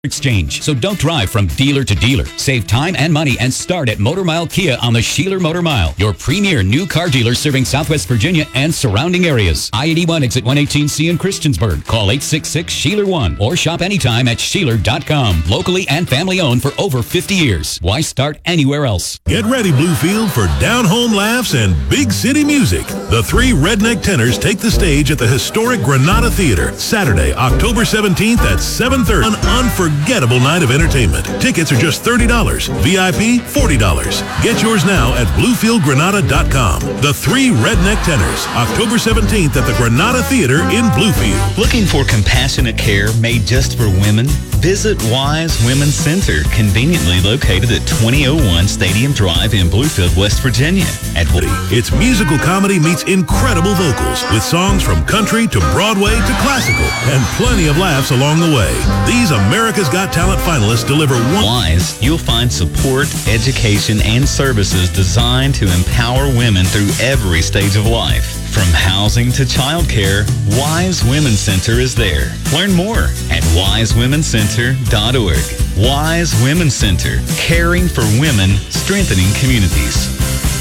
exchange. So don't drive from dealer to dealer. Save time and money and start at Motor Mile Kia on the Sheeler Motor Mile, your premier new car dealer serving Southwest Virginia and surrounding areas. I-81 exit 118C in Christiansburg. Call 866-SHEELER1 or shop anytime at Sheeler.com. Locally and family owned for over 50 years. Why start anywhere else? Get ready, Bluefield, for down-home laughs and big city music. The three Redneck Tenors take the stage at the historic Granada Theater, Saturday, October 17th at 7:30. An unforgettable night of entertainment. Tickets are just $30. VIP, $40. Get yours now at BluefieldGranada.com. The three Redneck Tenors, October 17th at the Granada Theater in Bluefield. Looking for compassionate care made just for women? Visit Wise Women's Center, conveniently located at 2001 Stadium Drive in Bluefield, West Virginia. It's musical comedy meets incredible vocals with songs from country to Broadway to classical and plenty of laughs along the way. These America's Got Talent finalists deliver Wise, you'll find support, education, and services designed to empower women through every stage of life. From housing to childcare, Wise Women's Center is there. Learn more at wisewomencenter.org. Wise Women's Center, caring for women, strengthening communities.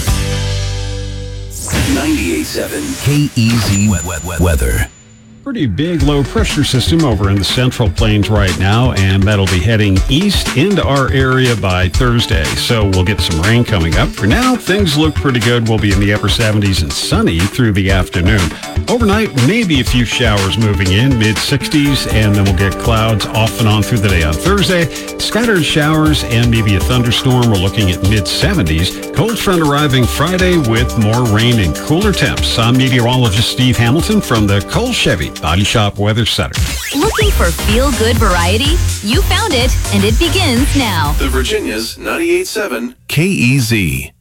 98.7 KEZ weather. Pretty big low pressure system over in the Central Plains right now, and that'll be heading east into our area by Thursday. So we'll get some rain coming up. For now, things look pretty good. We'll be in the upper 70s and sunny through the afternoon. Overnight, maybe a few showers moving in, mid-60s, and then we'll get clouds off and on through the day on Thursday. Scattered showers and maybe a thunderstorm. We're looking at mid-70s. Cold front arriving Friday with more rain and cooler temps. I'm meteorologist Steve Hamilton from the Cole Chevy Body Shop Weather Center. Looking for feel-good variety? You found it, and it begins now. The Virginia's 98.7 KEZ.